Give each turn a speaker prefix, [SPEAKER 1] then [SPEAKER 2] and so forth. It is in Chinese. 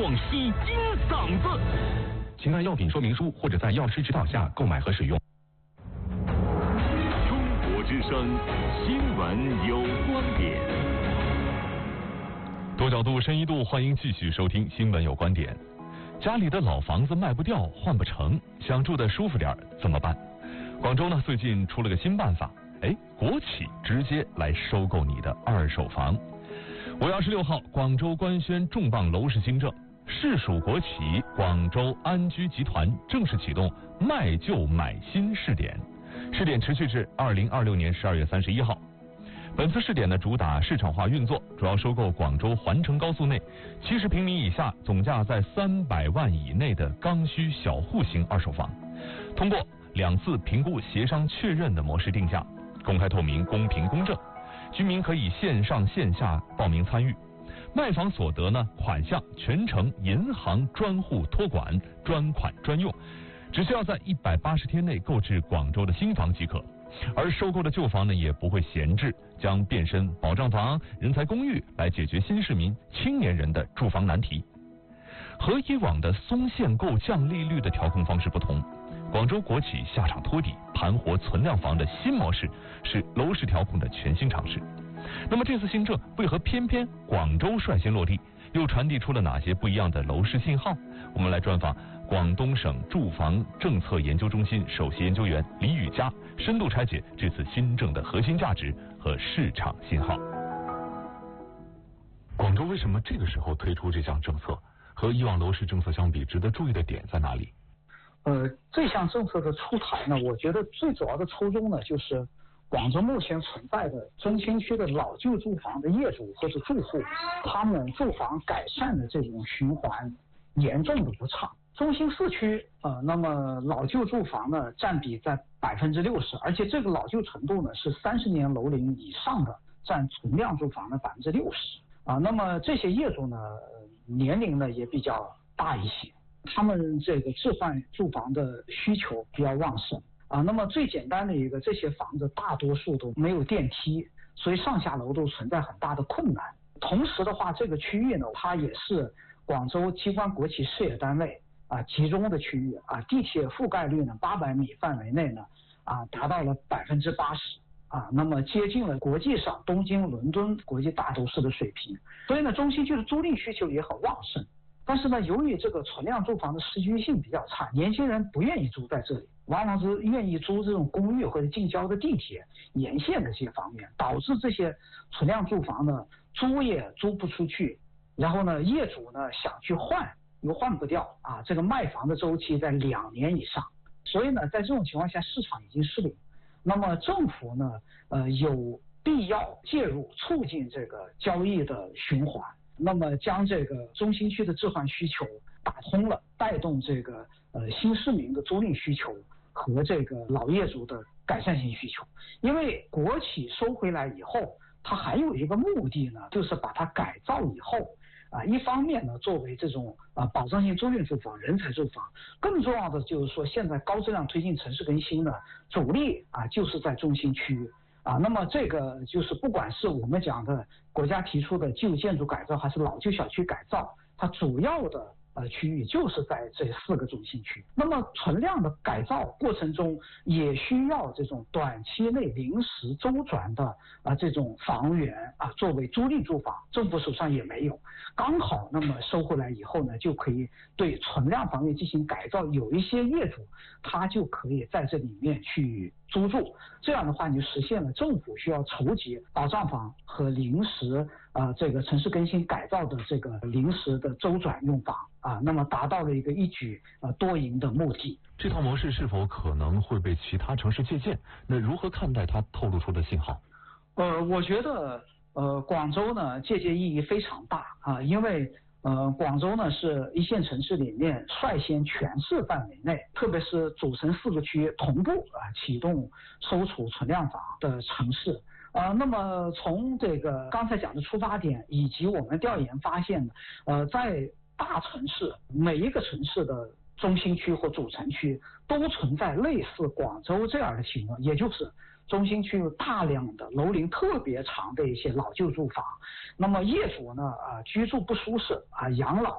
[SPEAKER 1] 广西金嗓子。请按药品说明书或者在药师指导下购买和使用。
[SPEAKER 2] 中国之声新闻有观点。
[SPEAKER 3] 多角度、深一度，欢迎继续收听新闻有观点。家里的老房子卖不掉，换不成，想住得舒服点怎么办？广州呢最近出了个新办法，国企直接来收购你的二手房。5月26号，广州官宣重磅楼市新政，市属国企广州安居集团正式启动卖旧买新试点，试点持续至2026年12月31号。本次试点呢主打市场化运作，主要收购广州环城高速内70平米以下、总价在300万以内的刚需小户型二手房，通过2次评估协商确认的模式定价，公开透明、公平公正，居民可以线上线下报名参与。卖房所得呢款项全程银行专户托管，专款专用，只需要在180天内购置广州的新房即可。而收购的旧房呢也不会闲置，将变身保障房、人才公寓来解决新市民、青年人的住房难题。和以往的松限购降利率的调控方式不同，广州国企下场托底盘活存量房的新模式是楼市调控的全新尝试。那么这次新政为何偏偏广州率先落地，又传递出了哪些不一样的楼市信号？我们来专访广东省住房政策研究中心首席研究员李宇佳，深度拆解这次新政的核心价值和市场信号。广州为什么这个时候推出这项政策？和以往楼市政策相比，值得注意的点在哪里？
[SPEAKER 4] 这项政策的出台呢，我觉得最主要的初衷呢，就是广州目前存在的中心区的老旧住房的业主或者住户，他们住房改善的这种循环严重的不畅。中心市区那么老旧住房呢占比在60%，而且这个老旧程度呢是30年楼龄以上的占存量住房的60%那么这些业主呢年龄呢也比较大一些，他们这个置换住房的需求比较旺盛那么最简单的一个，这些房子大多数都没有电梯，所以上下楼都存在很大的困难。同时的话，这个区域呢它也是广州机关国企事业单位集中的区域地铁覆盖率呢800米范围内呢达到了80%那么接近了国际上东京、伦敦国际大都市的水平，所以呢中心区的租赁需求也很旺盛。但是呢，由于这个存量住房的适居性比较差，年轻人不愿意住在这里，往往是愿意租这种公寓或者近郊的地铁沿线的这些方面，导致这些存量住房呢租也租不出去，然后呢业主呢想去换又换不掉这个卖房的周期在2年以上，所以呢在这种情况下市场已经失灵。那么政府呢有必要介入促进这个交易的循环，那么将这个中心区的置换需求打通了，带动这个新市民的租赁需求和这个老业主的改善性需求。因为国企收回来以后，它还有一个目的呢，就是把它改造以后一方面呢作为这种保障性租赁住房、人才住房，更重要的就是说现在高质量推进城市更新呢主力就是在中心区那么这个就是不管是我们讲的国家提出的旧建筑改造还是老旧小区改造，它主要的区域就是在这4个中心区。那么存量的改造过程中也需要这种短期内临时周转的这种房源作为租赁住房，政府手上也没有，刚好那么收回来以后呢就可以对存量房源进行改造，有一些业主他就可以在这里面去租住，这样的话你就实现了政府需要筹集保障房和临时这个城市更新改造的这个临时的周转用房那么达到了一个一举多赢的目的。
[SPEAKER 3] 这套模式是否可能会被其他城市借鉴？那如何看待它透露出的信号？
[SPEAKER 4] 我觉得广州呢借鉴意义非常大因为广州呢是一线城市里面率先全市范围内，特别是主城4个区同步启动收储存量房的城市那么从这个刚才讲的出发点以及我们调研发现在大城市每一个城市的中心区或主城区都存在类似广州这样的情况，也就是中心区有大量的楼龄特别长的一些老旧住房，那么业主呢居住不舒适养老